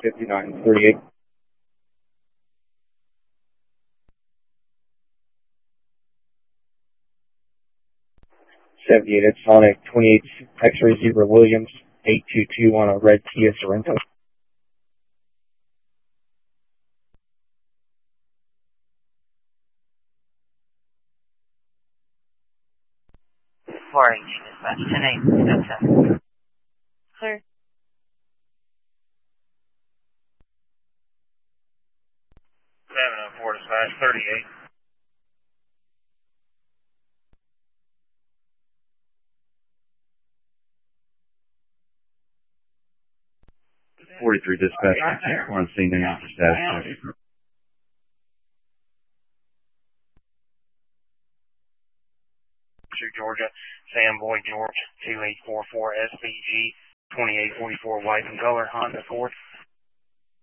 5938. 78 at Sonic 28 X-Ray Zebra Williams 822 on a red Kia Sorento. Florida dispatch 10-8, clear. 704 dispatch 38. 43 dispatch. We're on scene now for status. Georgia, Sam Boy George 2844 SVG 2844 white and color Honda Accord